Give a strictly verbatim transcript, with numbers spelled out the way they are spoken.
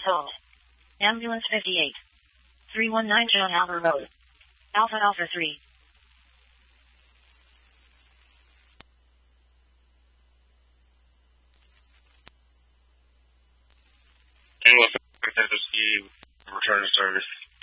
hold. Ambulance fifty-eight. three one nine John Albert Road. Alpha Alpha three. Ambulance fifty-eight, return to service.